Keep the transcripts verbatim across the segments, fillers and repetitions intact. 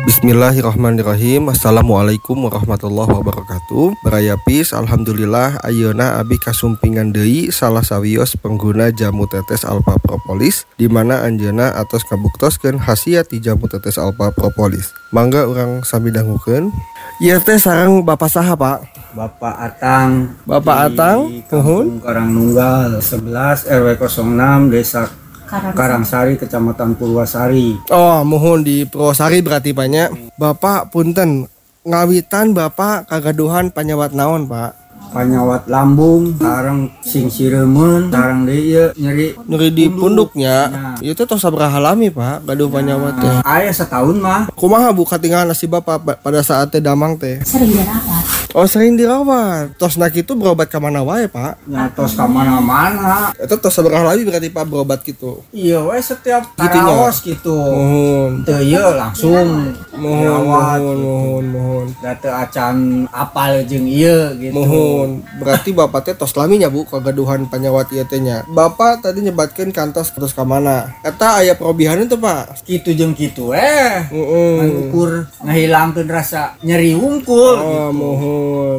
Bismillahirrahmanirrahim. Assalamualaikum warahmatullahi wabarakatuh. Barayapis, alhamdulillah ayeuna abi kasumpingan deui salah sawios pengguna jamu tetes Alpha Propolis, di mana anjeunna atos kabuktoskeun khasiat ti jamu tetes Alpha Propolis. Mangga urang sami dangukeun. Ieu teh sareng Bapak saha, Pak? Bapak Atang. Bapak di Atang, Kampung Karangnunggal sebelas R W nol enam Desa Karangsari, Kecamatan Purwasari. Oh, mohon di Purwasari berarti banyak. Bapak punten, ngawitan Bapak kagaduhan panyawat naon, Pak? Panyawat lambung, sareng sing siremen, sareng deui nyeri Nyeri di punduknya. Ieu teh tos sabaraha lami, Pak, gaduh panyawat teh? aya setahun mah. Kumaha Bu katingal nasi Bapak pa- pada saat teh damang teh? Sering dirawat. Oh, sering dirawat. Tos nak itu berobat ka mana wae, Pak? Nyatos ka mana-mana. Itu tos sabaraha lami berarti Pak berobat gitu. Iya we setiap Gitu nya? karaos gitu. Mohon. Teu ieu langsung Mohon, dirawat. mohon, mohon, mohon. Da teu acan apal jeung ieu gitu. Mohon. Berarti Bapak teh tos laminya Bu kagaduhan panyawat ieu teh nya. Bapak tadi nyebatkeun kantos terus ka mana? Eta aya perobihan itu, Pak. Kitu jeung kitu eh. Heeh. Ukur ngahilangkeun rasa nyeri wungkul Oh, gitu. mohon.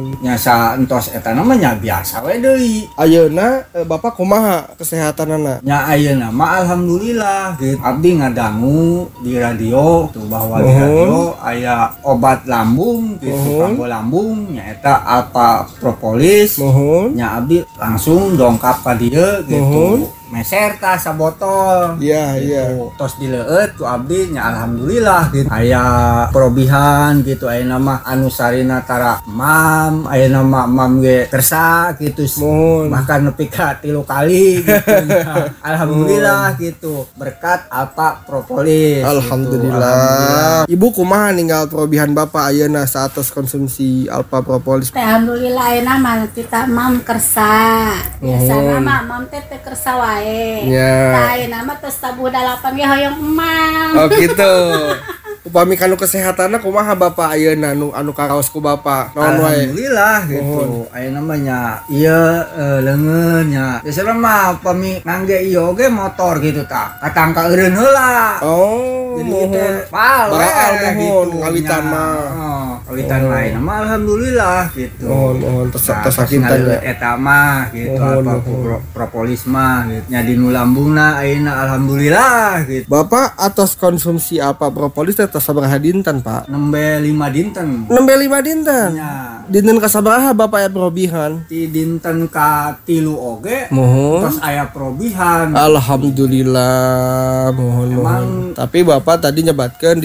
Nyasa entos eta namanya biasa we deui. Ayeuna eh, Bapak kumaha kesehatanana? Nya ayeuna mah alhamdulillah gitu. Abdi ngadangu di radio tuh bahwa di Mohon. radio aya obat lambung gitu, Mohon. kambuh lambung nya eta Alpha Propolis. Mohon. Nya abdi langsung dongkap ka dieu gitu. Mohon. Meser tah sabotol. Iya, iya. Gitu. Tos dileueut ku abdi nya alhamdulillah gitu. Aya perobihan gitu, aya nama anu sarina tara mam, aya nama mam ge kersa gitu. Mohon. Bahkan nepi ka tilu kali gitu. Nah, alhamdulillah gitu. Berkat Alpha Propolis. Gitu. Alhamdulillah. Ibu kumaha ninggal perobihan Bapak ayeuna saatos konsumsi Alpha Propolis? Teh alhamdulillah ayeuna mah kita mam kersa. Biasana Mohon. mah mam teh teh kersa wae. Ya. Tah ayeuna mah tos tabuh dalapan ge hoyong emam. Oh gitu. Upami kanu kesehatanna kumaha Bapak ayeuna anu anu karaos ku Bapak? Naon wae? Alhamdulillah gitu. Aya namanya ieu e, leungeun nya. Biasana mah upami ngangge ieu ge motor gitu tah. Katangka eureun heula. Oh, Jadi mohon. teh baal we Baal, mohon. gitu. Ngawitan nya. mah. Oh, ngawitan Oh. lain mah alhamdulillah gitu. Mohon, mohon tos Nah, tos pas sakitan ngaleueut ya. eta mah gitu. Mohon, Apa mohon. propolis mah gitu. Nya di nu lambungna ayeuna alhamdulillah gitu. Bapak atas konsumsi apa propolis teh tos sabaraha dinten, Pak? Nembe lima dinten. Nembe lima dinten. Nya Dinten ka sabaraha Bapak aya perobihan? ti dinten ka tilu oge. Mohon. Terus aya perobihan. Alhamdulillah, mohon mohon. Emang- Tapi Bapak tadi nyebatkeun